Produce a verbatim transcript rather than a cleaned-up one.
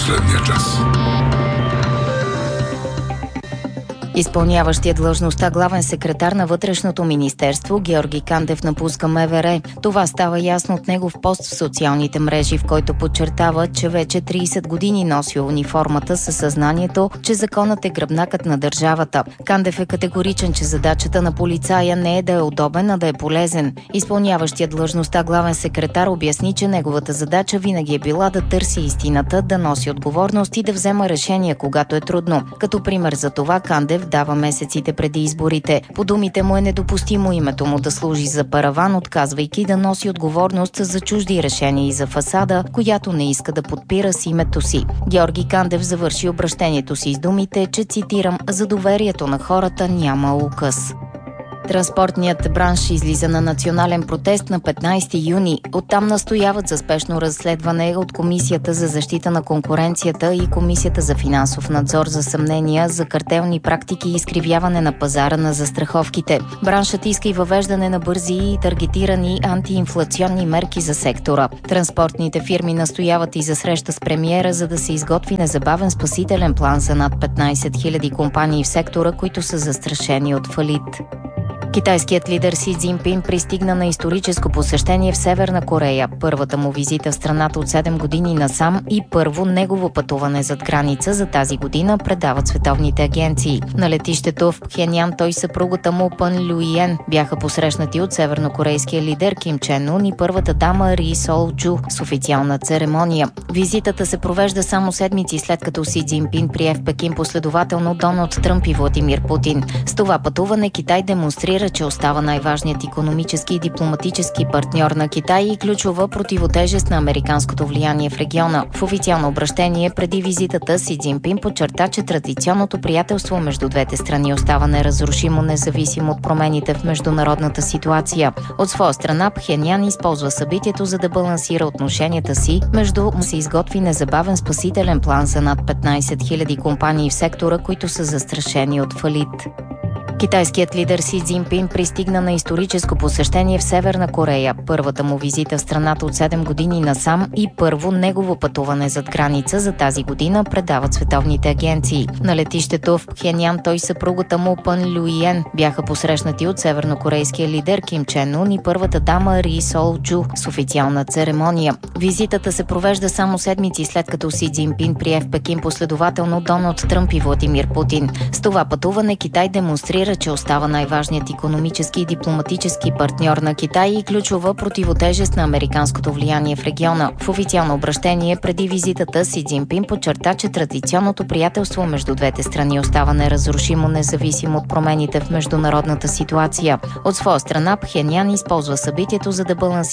последния час. Изпълняващия длъжността главен секретар на Вътрешното министерство Георги Кандев напуска МВР. Това става ясно от негов пост в социалните мрежи, в който подчертава, че вече трийсет години носи униформата със съзнанието, че законът е гръбнакът на държавата. Кандев е категоричен, че задачата на полицая не е да е удобен, а да е полезен. Изпълняващия длъжността главен секретар обясни, че неговата задача винаги е била да търси истината, да носи отговорност и да взема решения, когато е трудно. Като пример за това Кандев дава месеците преди изборите. По думите му е недопустимо името му да служи за параван, отказвайки да носи отговорност за чужди решения и за фасада, която не иска да подпира с името си. Георги Кандев завърши обращението си с думите, че, цитирам, „за доверието на хората няма указ“. Транспортният бранш излиза на национален протест на петнайсети юни. Оттам настояват за спешно разследване от Комисията за защита на конкуренцията и Комисията за финансов надзор за съмнения за картелни практики и изкривяване на пазара на застраховките. Браншът иска и въвеждане на бързи и таргетирани антиинфлационни мерки за сектора. Транспортните фирми настояват и за среща с премиера, за да се изготви незабавен спасителен план за над петнайсет хиляди компании в сектора, които са застрашени от фалит. Китайският лидер Си Цзинпин пристигна на историческо посещение в Северна Корея. Първата му визита в страната от седем години насам и първо негово пътуване зад граница за тази година, предават световните агенции. На летището в Пхенян той и съпругата му Пън Люиен бяха посрещнати от севернокорейския лидер Ким Чен Ун и първата дама Ри Сол Джу с официална церемония. Визитата се провежда само седмици след като Си Цзинпин прие в Пекин последователно Доналд Тръмп и Владимир Путин. С това пътуване Китай демонстрира, че остава най-важният икономически и дипломатически партньор на Китай и ключова противотежест на американското влияние в региона. В официално обращение преди визитата Си Цзинпин подчерта, че традиционното приятелство между двете страни остава неразрушимо, независимо от промените в международната ситуация. От своя страна Пхенян използва събитието, за да балансира отношенията си, между се изготви незабавен спасителен план за над петнайсет хиляди компании в сектора, които са застрашени от фалит. Китайският лидер Си Цзинпин пристигна на историческо посещение в Северна Корея. Първата му визита в страната от седем години насам и първо негово пътуване зад граница за тази година, предават световните агенции. На летището в Пхенян той и съпругата му Пън Люиен бяха посрещнати от севернокорейския лидер Ким Чен Ун и първата дама Ри Сол Джу с официална церемония. Визитата се провежда само седмици след като Си Цзинпин прие в Пекин последователно Доналд Тръмп и Владимир Путин. С това пътуване Китай демонстрира, че остава най-важният икономически и дипломатически партньор на Китай и ключова противотежест на американското влияние в региона. В официално обращение преди визитата Си Цзинпин подчерта, че традиционното приятелство между двете страни остава неразрушимо, независимо от промените в международната ситуация. От своя страна Пхенян използва събитието, за да балансира